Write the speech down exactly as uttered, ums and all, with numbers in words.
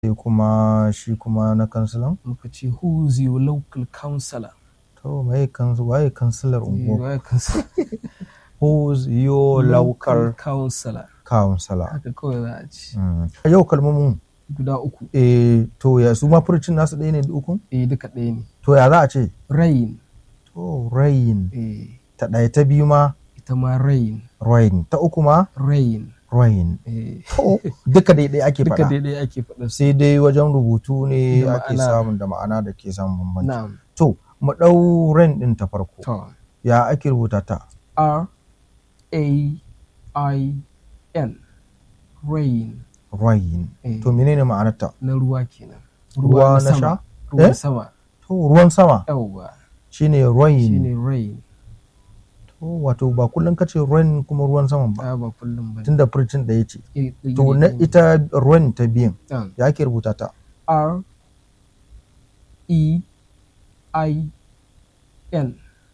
sai kuma shi kuma na kansilan muka ce who is your local councillor. To mai kansu waye kansilar Eh, unguwa? waye councillor? Who is your local councillor. councillor? Haka kawai za a ce. Mm. Yau kalmomin Guda uku. eh to ya su ma furcin nasu ɗaya ne da uku? Eh, duka ɗaya ne. To ya za a ce? Rain. To rain. Eh, Ta ɗaya ta biyu ma ita ma rain. rain. Ta uku ma Rain. rain. Eh, To duka daidai ake duka faɗa. daidai ake faɗa su. Sai dai wajen rubutu ne Da ake ma'ana. samun da ma'ana da ke samun bambanci. Na'am. To mu ɗau rain ɗin ta farko. To, Ya ake rubuta ta? R A I N. Rain. Rain. Eh. To menene ma'anarta? Na ruwa kenan. Ruwa na sama. sha? Ruwan Eh? sama. To ruwan sama Yawwa. shine rain. Shine rain. To wato ba kullum kace rain kuma ruwan saman ba. Ba ba kullum ba. Tunda furcin da yace. Eh, To na ita rain ta biyan Na'am. ya ake rubuta ta? R E I N.